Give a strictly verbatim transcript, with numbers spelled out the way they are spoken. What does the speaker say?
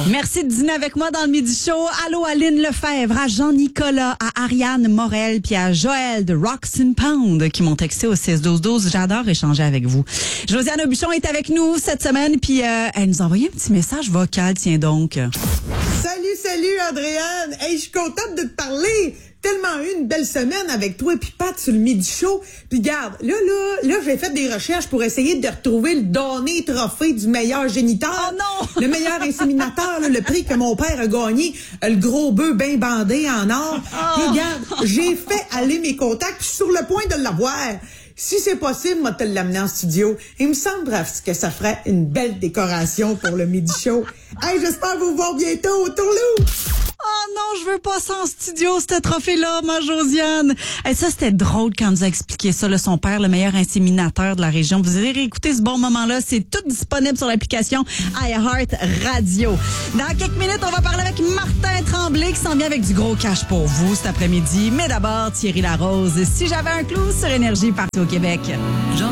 Merci de dîner avec moi dans le Midi Show. Allô Aline Lefebvre, à Jean-Nicolas, à Ariane Morel, puis à Joël de Rocks and Pound qui m'ont texté au six douze douze. J'adore échanger avec vous. Josiane Aubuchon est avec nous cette semaine, puis euh, elle nous a envoyé un petit message vocal, tiens donc. Salut, salut Andréane. Hey, je suis contente de te parler. Tellement eu une belle semaine avec toi et puis Pat sur le Midi Show. Puis garde, là, là, là, j'ai fait des recherches pour essayer de retrouver le Donné trophée du meilleur géniteur. Oh non! Le meilleur inséminateur, là, le prix que mon père a gagné, le gros bœuf bien bandé en or. Oh. Puis garde, j'ai fait aller mes contacts, puis je suis sur le point de l'avoir. Si c'est possible, moi, te l'amener en studio. Il me semble que ça ferait une belle décoration pour le Midi Show. Hey, j'espère vous voir bientôt au Tourlou. Oh non, je veux pas ça en studio, ce trophée-là, ma Josiane. Et ça, c'était drôle quand on nous a expliqué ça, là, son père, le meilleur inséminateur de la région. Vous irez réécouter ce bon moment-là. C'est tout disponible sur l'application iHeart Radio. Dans quelques minutes, on va parler avec Martin Tremblay qui s'en vient avec du gros cash pour vous cet après-midi. Mais d'abord, Thierry Larose, Si j'avais un clou sur Énergie partout au Québec.